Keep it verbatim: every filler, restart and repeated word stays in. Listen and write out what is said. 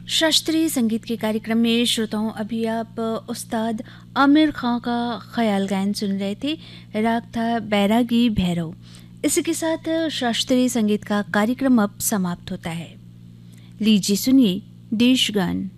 शास्त्रीय संगीत के कार्यक्रम में श्रोताओं अभी आप उस्ताद आमिर खां का ख्याल गायन सुन रहे थे। राग था बैरागी भैरव। इसी के साथ शास्त्रीय संगीत का कार्यक्रम अब समाप्त होता है। लीजिए सुनिए देशगान।